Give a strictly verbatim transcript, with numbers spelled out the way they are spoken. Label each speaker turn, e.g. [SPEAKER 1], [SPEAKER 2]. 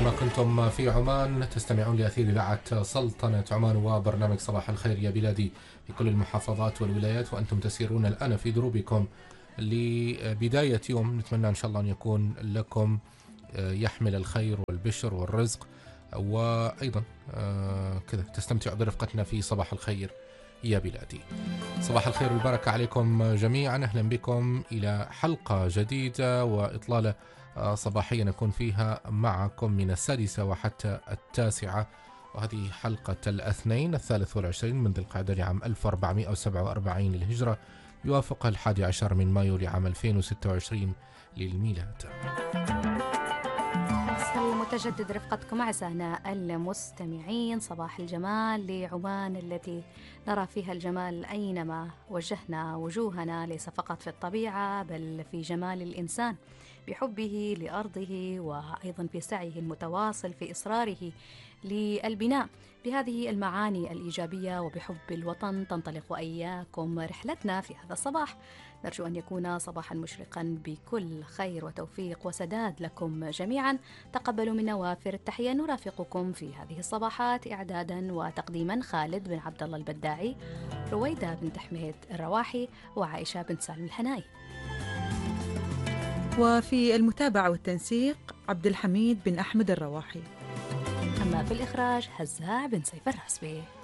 [SPEAKER 1] أينما كنتم في عمان تستمعون لأثير إذاعة سلطنة عمان وبرنامج صباح الخير يا بلادي في كل المحافظات والولايات، وأنتم تسيرون الآن في دروبكم لبداية يوم نتمنى إن شاء الله أن يكون لكم يحمل الخير والبشر والرزق، وأيضا كذا تستمتعوا برفقتنا في صباح الخير يا بلادي. صباح الخير والبركة عليكم جميعا، أهلا بكم إلى حلقة جديدة وإطلالة صباحية نكون فيها معكم من السادسة وحتى التاسعة، وهذه حلقة الاثنين الثالث والعشرين من ذي القعدة لعام ألف وأربعمائة وسبعة وأربعين للهجرة، يوافق الحادي عشر من مايو لعام ألفين وستة وعشرين للميلاد.
[SPEAKER 2] متجدد رفقتكم أعزائنا المستمعين، صباح الجمال لعمان التي نرى فيها الجمال أينما وجهنا وجوهنا، ليس فقط في الطبيعة بل في جمال الإنسان بحبه لأرضه، وأيضا في سعيه المتواصل في إصراره للبناء بهذه المعاني الإيجابية وبحب الوطن. تنطلق وإياكم رحلتنا في هذا الصباح، نرجو أن يكون صباحا مشرقا بكل خير وتوفيق وسداد لكم جميعا. تقبلوا منا وافر التحية. نرافقكم في هذه الصباحات إعدادا وتقديما خالد بن عبد الله البداعي، رويدة بنت حميد الرواحي، وعائشة بنت سالم الحناي،
[SPEAKER 3] وفي المتابعة والتنسيق عبد الحميد بن أحمد الرواحي،
[SPEAKER 2] أما في الإخراج هزاع بن سيف الراسبي.